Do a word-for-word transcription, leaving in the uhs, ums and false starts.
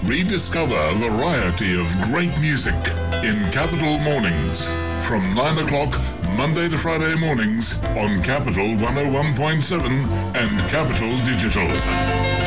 Rediscover a variety of great music in Capital Mornings from nine o'clock Monday to Friday mornings on Capital one oh one point seven and Capital Digital.